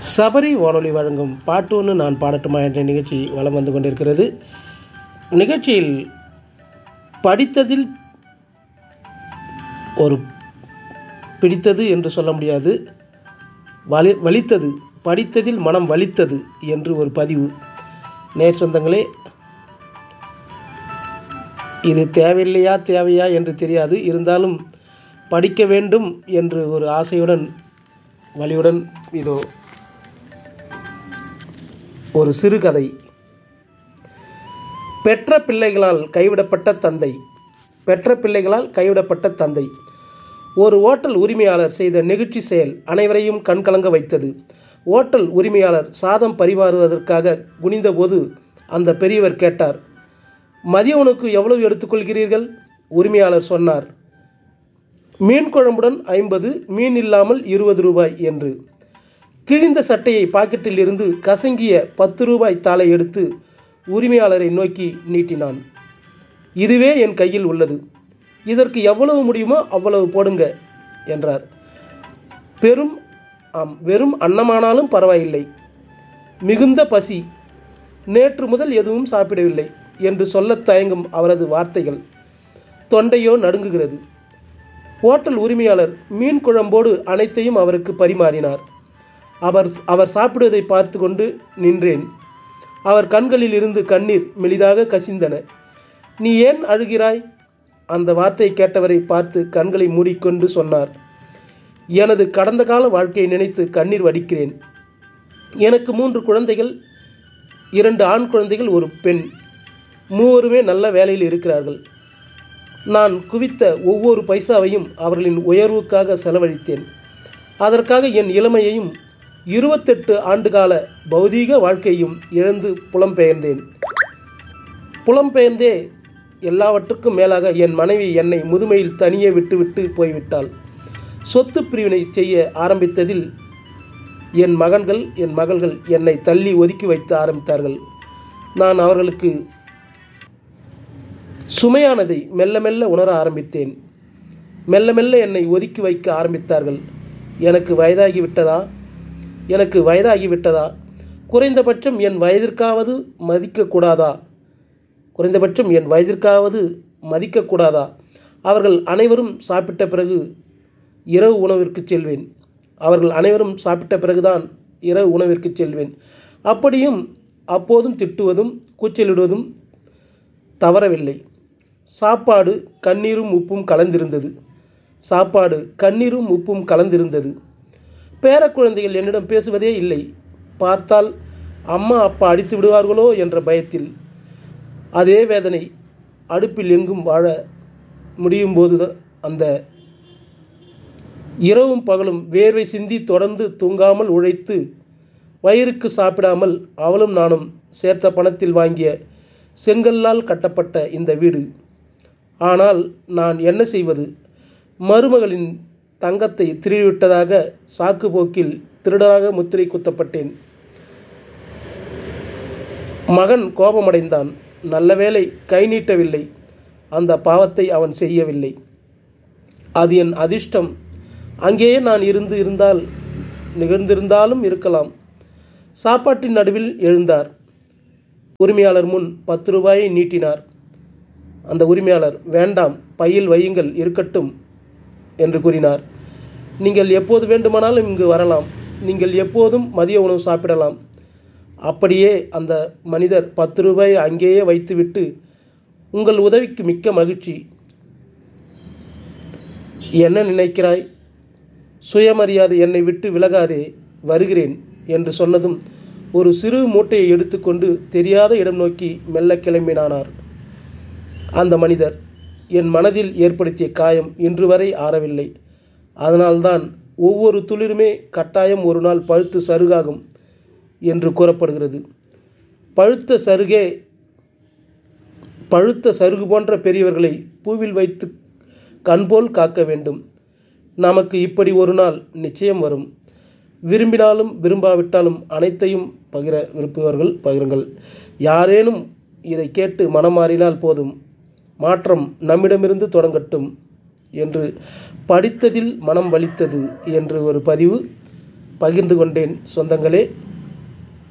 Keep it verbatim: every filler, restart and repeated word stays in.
சபரி வானொலி வழங்கும் பாட்டு ஒன்று நான் பாடட்டுமா என்ற நிகழ்ச்சி வலம் வந்து கொண்டிருக்கிறது. நிகழ்ச்சியில் படித்ததில் ஒரு பிடித்தது என்று சொல்ல முடியாது, வலி வலித்தது படித்ததில் மனம் வலித்தது என்று ஒரு பதிவு. நேர் சொந்தங்களே, இது தேவையில்லையா தேவையா என்று தெரியாது, இருந்தாலும் படிக்க வேண்டும் என்று ஒரு ஆசையுடன் வலியுடன் இதோ ஒரு சிறுகதை. பெற்ற பிள்ளைகளால் கைவிடப்பட்ட தந்தை. பெற்ற பிள்ளைகளால் கைவிடப்பட்ட தந்தை. ஒரு ஓட்டல் உரிமையாளர் செய்த நெகிழ்ச்சி செயல் அனைவரையும் கண்கலங்க வைத்தது. ஓட்டல் உரிமையாளர் சாதம் பரிமாறுவதற்காக குனிந்தபோது அந்த பெரியவர் கேட்டார், மதிய உணவுக்கு எவ்வளவு எடுத்துக்கொள்கிறீர்கள்? உரிமையாளர் சொன்னார், மீன் குழம்புடன் ஐம்பது, மீன் இல்லாமல் இருபது ரூபாய் என்று. கிழிந்த சட்டையை பாக்கெட்டில் இருந்து கசங்கிய பத்து ரூபாய் தாளை எடுத்து உரிமையாளரை நோக்கி நீட்டினான். இதுவே என் கையில் உள்ளது, இதற்கு எவ்வளவு முடியுமோ அவ்வளவு போடுங்க என்றார். பெரும் ஆம் வெறும் அன்னமானாலும் பரவாயில்லை, மிகுந்த பசி, நேற்று முதல் எதுவும் சாப்பிடவில்லை என்று சொல்ல தயங்கும் அவரது வார்த்தைகள் தொண்டையோ நடுங்குகிறது. ஓட்டல் உரிமையாளர் மீன் குழம்போடு அனைத்தையும் அவருக்கு பரிமாறினார். அவர் அவர் சாப்பிடுவதை பார்த்து கொண்டு நின்றேன். அவர் கண்களில் இருந்து கண்ணீர் மெலிதாக கசிந்தன. நீ ஏன் அழுகிறாய்? அந்த வார்த்தையை கேட்டவரை பார்த்து கண்களை மூடிக்கொண்டு சொன்னார், எனது கடந்த கால வாழ்க்கையை நினைத்து கண்ணீர் வடிக்கிறேன். எனக்கு மூன்று குழந்தைகள், இரண்டு ஆண் குழந்தைகள், ஒரு பெண். மூவருமே நல்ல வேலையில் இருக்கிறார்கள். நான் குவித்த ஒவ்வொரு பைசாவையும் அவர்களின் உயர்வுக்காக செலவழித்தேன். அதற்காக என் இளமையையும் இருபத்தெட்டு ஆண்டுகால பௌதீக வாழ்க்கையும் இழந்து புலம்பெயர்ந்தேன். புலம்பெயர்ந்தே எல்லாவற்றுக்கும் மேலாக என் மனைவி என்னை முதுமையில் தனியே விட்டுவிட்டு போய்விட்டாள். சொத்து பிரிவினை செய்ய ஆரம்பித்ததில் என் மகன்கள் என் மகள்கள் என்னை தள்ளி ஒதுக்கி வைத்து ஆரம்பித்தார்கள். நான் அவர்களுக்கு சுமையானதை மெல்ல மெல்ல உணர ஆரம்பித்தேன். மெல்ல மெல்ல என்னை ஒதுக்கி வைக்க ஆரம்பித்தார்கள். எனக்கு வயதாகிவிட்டதா எனக்கு வயதாகிவிட்டதா குறைந்தபட்சம் என் வயதிற்காவது மதிக்கக்கூடாதா குறைந்தபட்சம் என் வயதிற்காவது மதிக்கக்கூடாதா அவர்கள் அனைவரும் சாப்பிட்ட பிறகு இரவு உணவிற்கு செல்வேன். அவர்கள் அனைவரும் சாப்பிட்ட பிறகுதான் இரவு உணவிற்கு செல்வேன். அப்படியும் அப்போதும் திட்டுவதும் கூச்சலிடுவதும் தவறவில்லை. சாப்பாடு கண்ணீரும் உப்பும் கலந்திருந்தது. சாப்பாடு கண்ணீரும் உப்பும் கலந்திருந்தது. பேரக்குழந்தைகள் என்னிடம் பேசுவதே இல்லை. பார்த்தால் அம்மா அப்பா அடித்து விடுவார்களோ என்ற பயத்தில். அதே வேதனை. அடுப்பில் எங்கும் வாழ முடியும் போது அந்த இரவும் பகலும் வேர்வை சிந்தி தொடர்ந்து தூங்காமல் உழைத்து வயிறுக்கு சாப்பிடாமல் அவளும் நானும் சேர்த்த பணத்தில் வாங்கிய செங்கல்லால் கட்டப்பட்ட இந்த வீடு. ஆனால் நான் என்ன செய்வது? மருமகளின் தங்கத்தை திருடிவிட்டதாக சாக்கு போக்கில் திருடனாக முத்திரை குத்தப்பட்டேன். மகன் கோபமடைந்தான். நல்ல வேளை கை நீட்டவில்லை. அந்த பாவத்தை அவன் செய்யவில்லை. அது என் அதிர்ஷ்டம். அங்கேயே நான் இருந்து இருந்தால் நிகழ்ந்திருந்தாலும் இருக்கலாம். சாப்பாட்டின் நடுவில் எழுந்தார். உரிமையாளர் முன் பத்து ரூபாயை நீட்டினார். அந்த உரிமையாளர், வேண்டாம், பையில் வையுங்கள், இருக்கட்டும் என்று கூறினார். நீங்கள் எப்போது வேண்டுமானாலும் இங்கு வரலாம். நீங்கள் எப்போதும் மதிய உணவு சாப்பிடலாம். அப்படியே அந்த மனிதர் பத்து ரூபாயை அங்கேயே வைத்துவிட்டு, உங்கள் உதவிக்கு மிக்க மகிழ்ச்சி. என்ன நினைக்கிறாய்? சுயமரியாதை என்னை விட்டு விலகாதே, வருகிறேன் என்று சொன்னதும் ஒரு சிறு மூட்டையை எடுத்துக்கொண்டு தெரியாத இடம் நோக்கி மெல்ல கிளம்பினானார். அந்த மனிதர் என் மனதில் ஏற்படுத்திய காயம் இன்று வரை ஆறவில்லை. அதனால்தான் ஒவ்வொரு துளிருமே கட்டாயம் ஒரு நாள் பழுத்து சருகாகும் என்று கூறப்படுகிறது. பழுத்த சருகே பழுத்த சருகு போன்ற பெரியவர்களை பூவில் வைத்து கண்போல் காக்க வேண்டும். நமக்கு இப்படி ஒரு நாள் நிச்சயம் வரும். விரும்பினாலும் விரும்பாவிட்டாலும் அனைத்தையும் பகிர விரும்புபவர்கள் பகிருங்கள். யாரேனும் இதை கேட்டு மனம் மாறினால் போதும், மாற்றம் நம்மிடமிருந்து தொடங்கட்டும் என்று படித்ததில் மனம் வலித்தது என்று ஒரு பதிவு. பகிர்ந்து கொண்டேன் சொந்தங்களே.